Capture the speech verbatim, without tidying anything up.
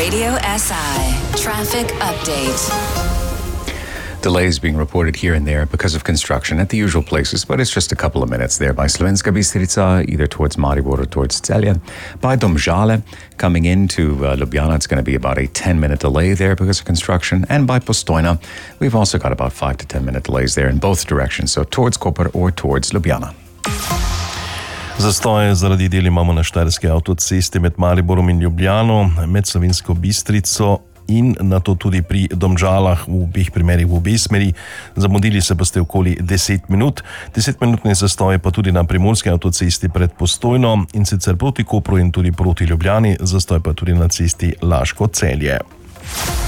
Radio S I traffic update. Delays being reported here and there because of construction at the usual places, but it's just a couple of minutes there by Slovenska Bistrica, either towards Maribor or towards Celje. By Domžale, coming into uh, Ljubljana, it's going to be about a ten-minute delay there because of construction. And by Postojna, we've also got about five to ten-minute delays there in both directions, so towards Koper or towards Ljubljana. Zastoje zaradi del imamo na Štajerski avtocesti med Mariborom in Ljubljano, med Slovensko Bistrico in na to tudi pri Domžalah, v obeh primerih v obe smeri. Zamudili se pa ste okoli deset minut. Desetminutne zastoje pa tudi na Primorski avtocesti pred Postojno in sicer proti Kopru in tudi proti Ljubljani, zastoj pa tudi na cesti Laško-Celje.